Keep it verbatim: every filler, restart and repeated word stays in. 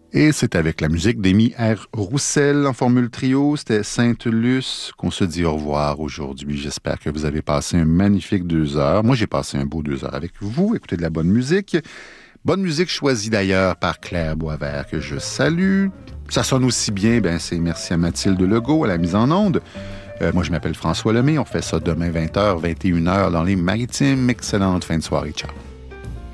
Et c'est avec la musique d'Amy R. Roussel en formule trio. C'était Sainte-Luce qu'on se dit au revoir aujourd'hui. J'espère que vous avez passé un magnifique deux heures. Moi, j'ai passé un beau deux heures avec vous. Écoutez de la bonne musique. Bonne musique choisie d'ailleurs par Claire Boisvert, que je salue. Ça sonne aussi bien, ben c'est merci à Mathilde Legault à la mise en onde. Euh, moi, je m'appelle François Lemay. On fait ça demain vingt heures, vingt et une heures dans les Maritimes. Excellente fin de soirée. Ciao.